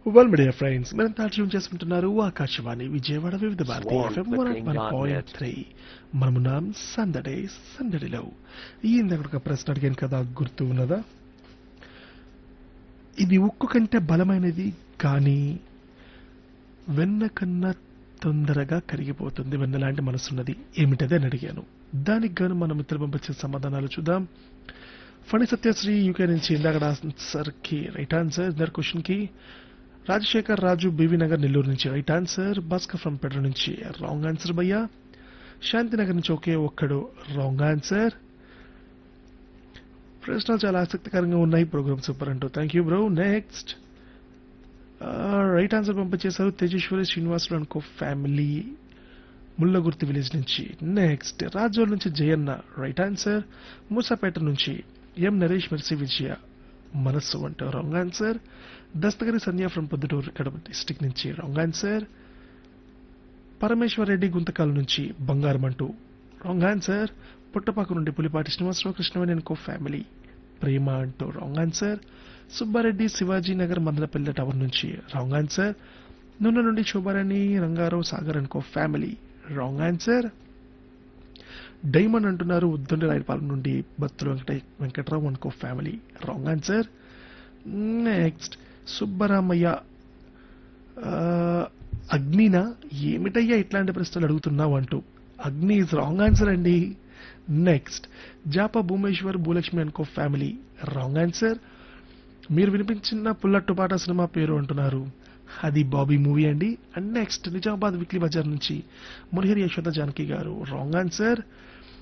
Well media friends మీరంతా tune చేసుకుంటున్నారు ఆకాశవాణి విజయవాడ వివిధ Bharati Swarm FM flickering dot net. 101.3 మనమున్నాం సందడిలో ఈ ఇందాక ఒక ప్రశ్న అడిగాను కదా గుర్తు ఉన్నదా ఇది ఉక్కు కంటే బలమైనది కానీ వెన్న కన్నా తొందరగా కరిగిపోతుంది వెన్న లాంటి మనసున్నది ఏమిటది అని అడిగాను దానికి గాను మన మిత్రులు పంపించిన సమాధానాలు చూద్దాం ఫణి సత్యశ్రీ యూకే నుంచి ఇందాక ఆన్సర్ కి రైట్ ఆన్సర్ ఇద్దరు క్వశ్చన్ కి రాజశేఖర్ రాజు బీవీ నగర్ నెల్లూరు నుంచి రైట్ ఆన్సర్ భాస్కర్ ఫ్రమ్ పెట్ర నుంచి రాంగ్ ఆన్సర్ భయ్యా శాంతినగర్ నుంచి ఒకే ఒక్కడు రాంగ్ ఆన్సర్ ప్రశ్నలు చాలా ఆసక్తికరంగా ఉన్నాయి ప్రోగ్రామ్ సూపర్ అంటూ thank you bro next right answer పంపించేశారు తేజేశ్వరి శ్రీనివాసులు అనుకో ఫ్యామిలీ ముల్లగుర్తి విలేజ్ నుంచి నెక్స్ట్ రాజోల్ నుంచి జయన్న రైట్ ఆన్సర్ మూసాపేట నుంచి ఎం నరేష్ మెర్సీ విజయ మనస్సు అంటూ wrong answer Dastagiri Sandhya from Proddatur Kadapa district నుంచి రాంగ్ ఆన్సర్ పరమేశ్వర్ రెడ్డి గుంతకాల నుంచి బంగారం అంటూ రాంగ్ ఆన్సర్ పుట్టపాకు నుండి పులిపాటి శ్రీనివాసరావు కృష్ణవేణి అనుకో ఫ్యామిలీ ప్రేమ అంటూ wrong answer Subbareddy Shivaji Nagar Madanapalle tower నుంచి రాంగ్ ఆన్సర్ నూనె నుండి శోభారాణి రంగారావు సాగర్ అనుకో ఫ్యామిలీ రాంగ్ ఆన్సర్ డైమండ్ అంటున్నారు ఉద్దండి రాయపాలెం నుండి బత్తులు వెంకటరావు అనుకో family wrong answer next Subbaramaiah అగ్నినా ఏమిటయ్యా ఇట్లాంటి ప్రశ్నలు అడుగుతున్నావు అంటూ అగ్ని ఇస్ రాంగ్ ఆన్సర్ అండి నెక్స్ట్ జాపా భూమేశ్వర్ భూలక్ష్మి అనుకో ఫ్యామిలీ రాంగ్ ఆన్సర్ మీరు వినిపించిన పుల్లట్టుపాట సినిమా పేరు అంటున్నారు అది బాబీ మూవీ అండి and next Nizamabad weekly Bazar నుంచి మురహరి యశోద జానకి గారు రాంగ్ ఆన్సర్